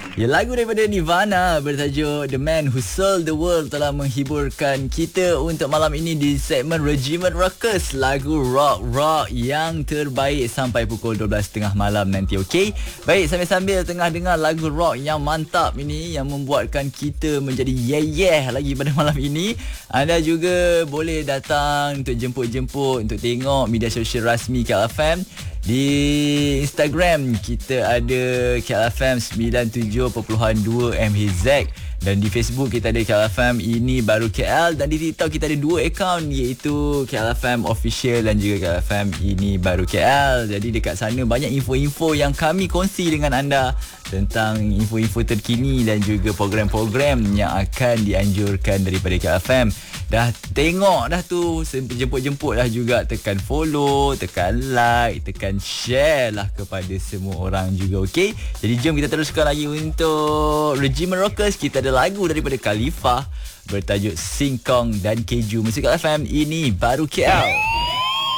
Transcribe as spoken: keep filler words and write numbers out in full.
Ya, lagu daripada Nirvana bertajuk The Man Who Sold the World telah menghiburkan kita untuk malam ini di segmen Regiment Rockers, lagu rock-rock yang terbaik sampai pukul dua belas tiga puluh malam nanti, okey? Baik, sambil-sambil tengah dengar lagu rock yang mantap ini yang membuatkan kita menjadi yeah-yeah lagi pada malam ini, anda juga boleh datang untuk jemput-jemput untuk tengok media sosial rasmi K L F M. Di Instagram kita ada K L F M sembilan puluh tujuh perpuluhan dua M H Z, dan di Facebook kita ada K L F M Ini Baru K L, dan di TikTok kita ada dua akaun, iaitu K L F M Official dan juga K L F M Ini Baru K L. Jadi dekat sana banyak info-info yang kami kongsi dengan anda tentang info-info terkini dan juga program-program yang akan dianjurkan daripada K L F M. Dah tengok dah tu, jemput-jemput dah juga, tekan follow, tekan like, tekan share lah kepada semua orang juga, okey? Jadi jom kita teruskan lagi untuk Regiment Rockers. Kita ada lagu daripada Khalifah bertajuk Singkong dan Keju. Musik K L F M Ini Baru K L.